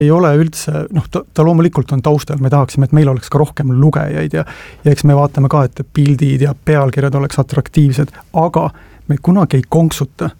ei ole üldse, ta loomulikult on taustal, me tahaksime, et meil oleks ka rohkem lugejaid ja eks me vaatame ka, et pildid ja pealkirjad oleks atraktiivsed, aga me kunagi ei konksuta,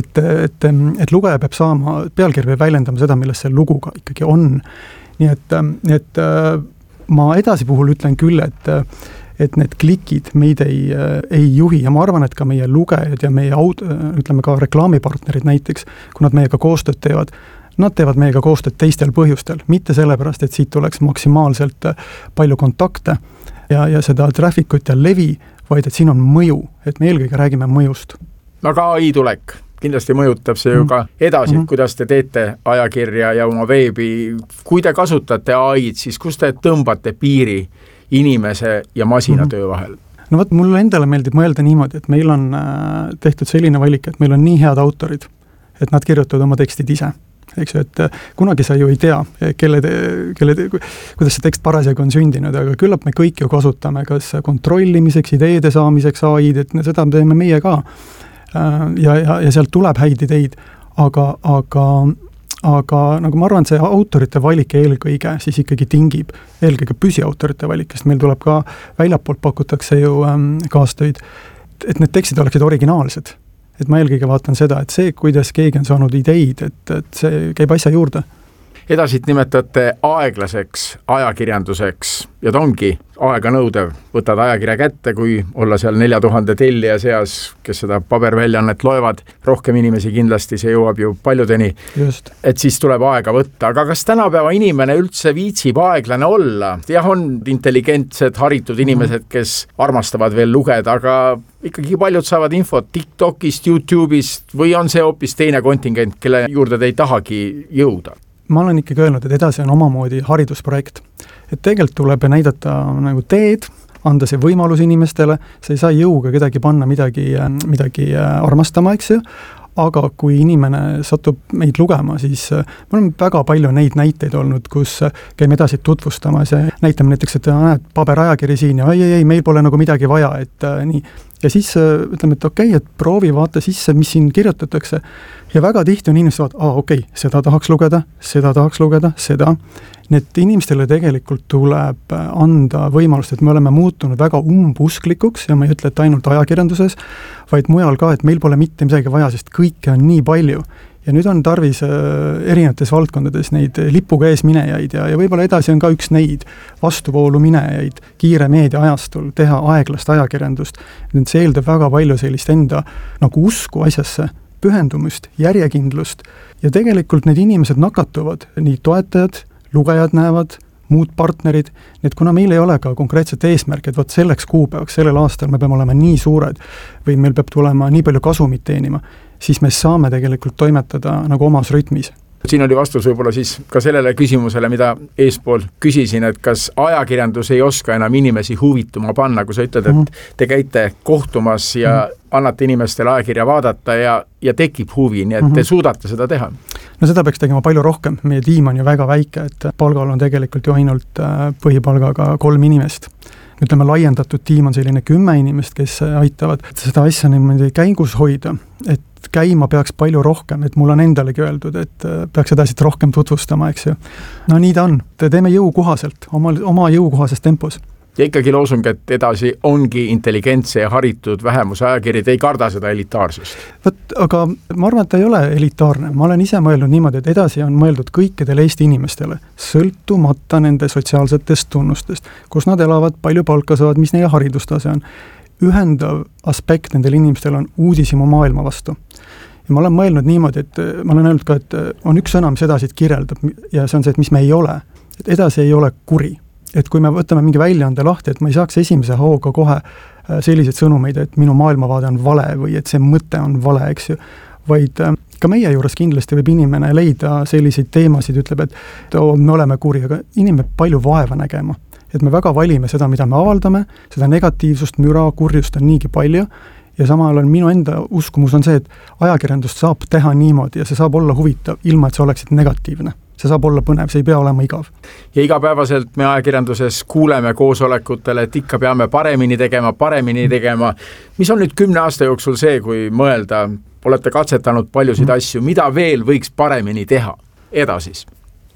et lugeja peab saama, pealkiri peab väljendama seda, milles see lugu ka ikkagi on. Nii et ma edasi puhul ütlen küll, et need klikid meid ei juhi ja ma arvan, et ka meie lugejad ja meie ütleme ka reklaamipartnerid näiteks, kui nad meiega koostööd teevad, nad teevad meiega koostööd teistel põhjustel, mitte sellepärast, et siit tuleks maksimaalselt palju kontakte ja seda trafficut ja levi, vaid et siin on mõju, et me eelkõige räägime mõjust. Aga AI tulek kindlasti mõjutab see ju ka edasi, kuidas te teete ajakirja ja oma veebi. Kui te kasutate AI-d, siis kus te tõmbate piiri inimese ja masinatöö vahel? No võt, mulle endale meeldib mõelda niimoodi, et meil on tehtud selline valik, et meil on nii head autorid, et nad kirjutavad oma tekstid ise. Eks ju, et kunagi sa ju ei tea, kuidas see tekst parasjagu on sündinud, aga küllap me kõik ju kasutame kas kontrollimiseks, ideede saamiseks AI-d, et seda teeme meie ka. Ja sealt tuleb häid ideid, aga nagu ma arvan, see autorite valik eelkõige siis ikkagi tingib, eelkõige püsiautorite valik, sest meil tuleb ka väljapoolt pakutakse ju kaastöid, et need tekstid oleksid originaalsed. Et ma eelkõige vaatan seda, et see, kuidas keegi on saanud ideid, et see käib asja juurde. Edasit nimetate aeglaseks ajakirjanduseks ja ta ongi aega nõudev. Võtad ajakirja kätte, kui olla seal 4000 tellija seas, kes seda paberväljannet loevad. Rohkem inimesi kindlasti, see jõuab ju paljudeni. Just. Et siis tuleb aega võtta. Aga kas tänapäeva inimene üldse viitsib aeglane olla? Jah, on intelligentsed, haritud inimesed, kes armastavad veel lugeda, aga ikkagi paljud saavad infot TikTokist, YouTube'ist või on see hoopis teine kontingent, kelle juurde te ei tahagi jõuda? Ma olen ikkagi öelnud, et edasi on omamoodi haridusprojekt. Et tegelikult tuleb näidata nagu teed, anda see võimalus inimestele, sa ei saa jõuga kedagi panna midagi armastama, eks ju, aga kui inimene satub meid lugema, siis mul on väga palju neid näiteid olnud, kus käime edasi tutvustamas ja näitame näiteks, et näed paberajakiri siin ja ei, meil pole nagu midagi vaja, et nii. Ja siis ütleme, et okei, et proovi vaata sisse, mis siin kirjutatakse. Ja väga tihti on inimesed vaat, seda tahaks lugeda, seda. Need inimestele tegelikult tuleb anda võimalust, et me oleme muutunud väga umbusklikuks ja ma ei ütle, et ainult ajakirjanduses, vaid mujal ka, et meil pole mitte midagi vaja, sest kõike on nii palju. Ja nüüd on tarvis erinevates valdkondades neid lipuga ees minejaid ja võib-olla edasi on ka üks neid vastuvoolu minejaid kiire meedia ajastul teha aeglast ajakirjandust. Nüüd see eeldab väga palju sellist enda nagu usku asjasse, pühendumust, järjekindlust ja tegelikult need inimesed nakatuvad, nii toetajad, lugejad näevad, muud partnerid, need kuna meil ei ole ka konkreetset eesmärk, et selleks kuupäevaks, sellel aastal me peame olema nii suured või meil peab tulema nii palju kasumit teenima, siis me saame tegelikult toimetada nagu omas rütmis. Siin oli vastus võib-olla siis ka sellele küsimusele, mida eespool küsisin, et kas ajakirjandus ei oska enam inimesi huvituma panna, kui sa ütled, et te käite kohtumas ja annate inimestele ajakirja vaadata ja tekib huvi, nii et te suudate seda teha. No seda peaks tegema palju rohkem, meie tiim on ju väga väike, et palgal on tegelikult ju ainult põhipalgaga 3 inimest. Ütleme, laiendatud tiim on selline 10 inimest, kes aitavad seda asja niimoodi käigus hoida, et käima peaks palju rohkem, et mul on endalegi öeldud, et peaks edasi rohkem tutvustama, eks ju. No nii ta on, teeme jõukohaselt, oma jõukohases tempos. Ja ikkagi loosung, et edasi ongi intelligentse ja haritud vähemuse ajakirjad, ei karda seda elitaarsust. Aga ma arvan, et ta ei ole elitaarne. Ma olen ise mõelnud niimoodi, et edasi on mõeldud kõikidele Eesti inimestele, sõltumata nende sotsiaalsetest tunnustest, kus nad elavad, palju palka saavad, mis neile haridustase on. Ühendav aspekt nendel inimestel on uudishimu maailma vastu. Ja ma olen mõelnud niimoodi, et ma olen öelnud ka, et on üks sõna, mis edasi kirjeldab ja see on see, et mis me ei ole. Et edasi ei ole kuri. Et kui me võtame mingi väljaande lahti, et ma ei saaks esimese hooga kohe sellised sõnumeid, et minu maailmavaade on vale või et see mõte on vale, eks ju, vaid ka meie juures kindlasti võib inimene leida selliseid teemasid, ütleb, et me oleme kuri, aga inimene palju vaeva nägema. Et me väga valime seda, mida me avaldame, seda negatiivsust, müra, kurjust on niigi palju ja samal on minu enda uskumus on see, et ajakirjandust saab teha niimoodi ja see saab olla huvitav, ilma et see oleksid negatiivne. See saab olla põnev, see ei pea olema igav. Ja igapäevaselt me ajakirjanduses kuuleme koosolekutele, et ikka peame paremini tegema. Mis on nüüd 10 aasta jooksul see, kui mõelda, olete katsetanud paljusid asju, mida veel võiks paremini teha edasis?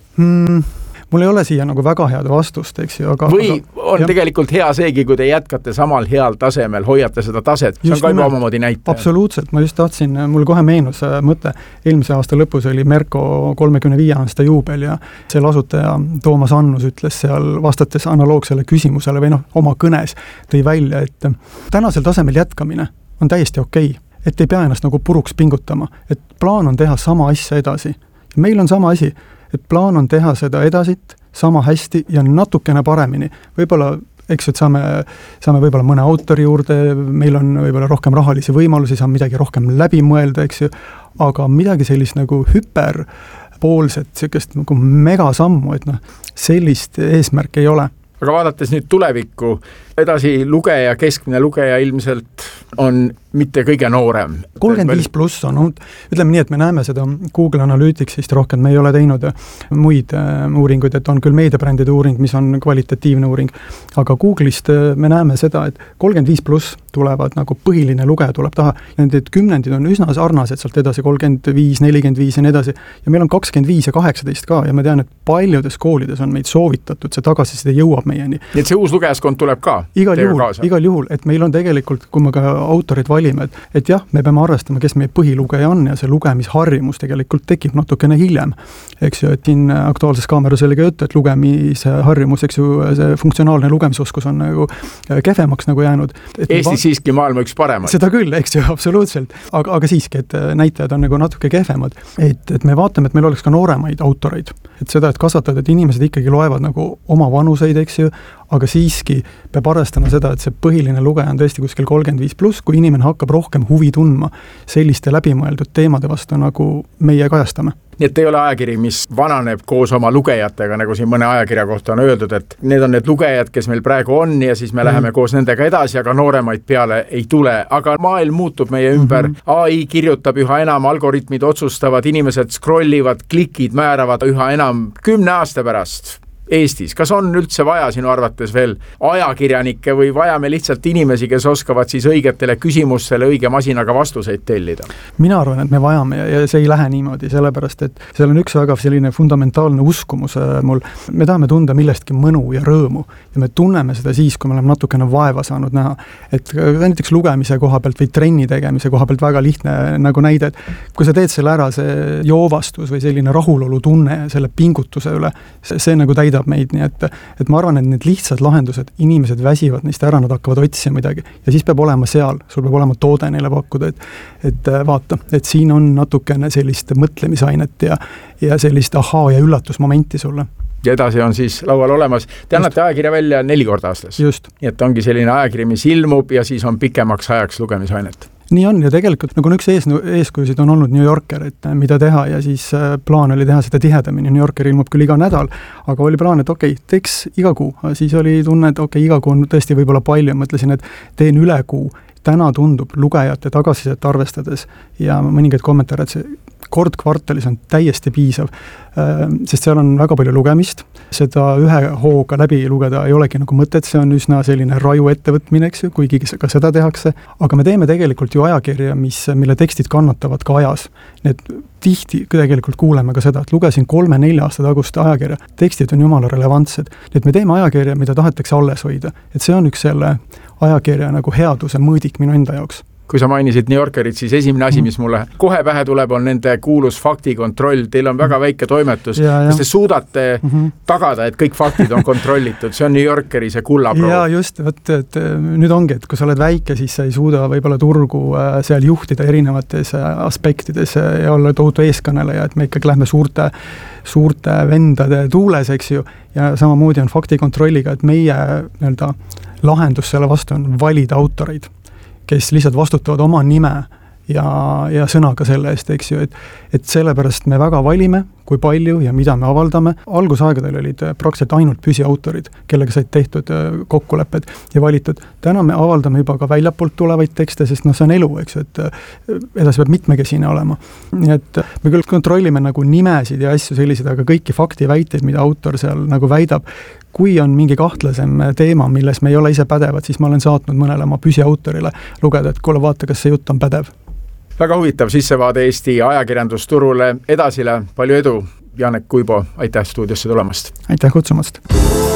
Mul ei ole siia nagu väga head vastust, eks ju, või on tegelikult hea seegi, kui te jätkate samal heal tasemel, hoiate seda taset, see on ka juba omamoodi näitaja. Absoluutselt, ma just tahtsin, mul kohe meenus mõte, eelmise aasta lõpus oli Merko 35 aasta juubel ja selle asutaja Toomas Annus ütles seal vastates analoogsele küsimusele või oma kõnes tõi välja, et tänasel tasemel jätkamine on täiesti okei, et ei pea ennast nagu puruks pingutama, et plaan on teha sama asja edasi. Meil on sama asi, et plaan on teha seda edasit sama hästi ja natukene paremini. Võib-olla, eks, et saame võib-olla mõne autori juurde, meil on võib-olla rohkem rahalisi võimalusi, saame midagi rohkem läbi mõelda, eks ju, aga midagi sellist nagu hüperpoolset, sellist nagu megasammu, et sellist eesmärki ei ole. Aga vaadates nüüd tulevikku, edasi lugeja, keskmine lugeja ilmselt on mitte kõige noorem. 35 pluss on, ütleme nii, et me näeme seda Google Analyticsist rohkem, me ei ole teinud muid uuringuid, et on küll meediabrändide uuring, mis on kvalitatiivne uuring, aga Google'ist me näeme seda, et 35 pluss tulevad nagu põhiline lugeja tuleb taha, need kümnendid on üsna sarnased sealt edasi, 35, 45 ja nii edasi, ja meil on 25 ja 18 ka ja ma tean, et paljudes koolides on meid soovitatud, see tagasiside jõuab meieni. Nii et see uus lugejaskond tuleb ka? Igal juhul, et meil on tegelikult, kui me ka autorid valime, et jah, me peame arvestama, kes meie põhilugeja on ja see lugemisharjumus tegelikult tekib natukene hiljem. Eks ju, et siin Aktuaalses Kaameras oli ka juttu, et lugemisharjumus, eks ju, see funktsionaalne lugemisoskus on nagu kehvemaks nagu jäänud. Eesti siiski maailma üks paremad. Seda küll, eks ju, absoluutselt. Aga siiski, et näitajad on nagu natuke kehvemad. Et me vaatame, et meil oleks ka nooremaid autoreid. Et seda, et kasvatada, et inimesed ikkagi loevad nagu oma vanuseid, eks ju, aga siiski peab arvestama seda, et see põhiline lugeja on tõesti kuskil 35 pluss, kui inimene hakkab rohkem huvi tundma selliste läbimõeldud teemade vastu, nagu meie kajastame. Nii et ei ole ajakiri, mis vananeb koos oma lugejatega, nagu siin mõne ajakirja kohta on öeldud, et need on need lugejad, kes meil praegu on ja siis me läheme koos nendega edasi, aga nooremaid peale ei tule. Aga maailm muutub meie ümber, AI kirjutab üha enam, algoritmid otsustavad, inimesed scrollivad, klikid määravad üha enam 10 aasta pärast Eestis. Kas on üldse vaja sinu arvates veel ajakirjanikke või vajame lihtsalt inimesi, kes oskavad siis õigetele küsimustele õige masinaga vastuseid tellida? Mina arvan, et me vajame ja see ei lähe niimoodi, sellepärast, et seal on üks väga selline fundamentaalne uskumus mul. Me tahame tunda millestki mõnu ja rõõmu ja me tunneme seda siis, kui me oleme natukene vaeva saanud näha. Et näiteks lugemise koha pealt või trenni tegemise koha pealt väga lihtne nagu näide, et kui sa teed selle ära, see joovastus või selline rahulolu tunne selle pingutuse üle, see nagu täidab meid, nii et ma arvan, et need lihtsad lahendused, inimesed väsivad neist ära, nad hakkavad otsima midagi ja siis peab olema seal, sul peab olema toode neile pakkuda, et vaata, et siin on natukene sellist mõtlemisainet ja sellist ahaa ja üllatusmomenti sulle. Ja edasi on siis laual olemas. Te annate ajakirja välja 4 korda aastas. Just. Nii et ongi selline ajakiri, mis ilmub ja siis on pikemaks ajaks lugemisainet. Nii on ja tegelikult nagu üks eeskujusid on olnud New Yorker, et mida teha ja siis plaan oli teha seda tihedamini. New Yorker ilmub küll iga nädal, aga oli plaan, et teeks iga kuu. Siis oli tunne, et iga kuu on tõesti võib-olla palju. Mõtlesin, et teen üle kuu. Täna tundub lugejate tagasisidet arvestades ja mõningaid kommentaare, et see kord kvartalis on täiesti piisav, sest seal on väga palju lugemist, seda ühe hooga läbi lugeda ei olegi nagu mõtet, see on üsna selline raju ettevõtmine, eks ju, kuigi ka seda tehakse, aga me teeme tegelikult ju ajakirja, mille tekstid kannatavad ka ajas. Need tihti tegelikult kuuleme ka seda, et lugesin 3-4 aasta tagust ajakirja, tekstid on jumala relevantsed, et me teeme ajakirja, mida tahetakse alles hoida, et see on üks selle ajakirja nagu headuse mõõdik minu enda jaoks. Kui sa mainisid New Yorkerit, siis esimene asi, mis mulle kohe pähe tuleb, on nende kuulus faktikontroll. Teil on väga väike toimetus. Kas te suudate tagada, et kõik faktid on kontrollitud? See on New Yorkeri see kullaproov. Ja just, et nüüd ongi, et kui sa oled väike, siis sa ei suuda võib-olla turgu seal juhtida erinevates aspektides ja olla tohutu eeskõneleja, et me ikkagi lähme suurte vendade tuules, eks ju, ja samamoodi on faktikontrolliga, et meie lahendus selle vastu on valida autoreid, kes lihtsalt vastutavad oma nime ja sõnaga selle eest, eks ju, et sellepärast me väga valime, kui palju ja mida me avaldame. Algusaegadel olid praktiliselt ainult püsiautorid, kellega said tehtud kokkulepped ja valitud. Täna me avaldame juba ka väljapoolt tulevaid tekste, sest see on elu, eks ju, et edasi peab mitmekesine olema. Nii et me küll kontrollime nagu nimesid ja asju selliseid, aga kõiki faktiväiteid, mida autor seal nagu väidab, kui on mingi kahtlasem teema, milles me ei ole ise pädevad, siis ma olen saatnud mõnele oma püsiautorile lugeda, et kuule, vaata, kas see jutt on pädev. Väga huvitav sissevaade Eesti ajakirjandusturule, edasile palju edu Janek Kuibo, aitäh stuudiosse tulemast! Aitäh kutsumast!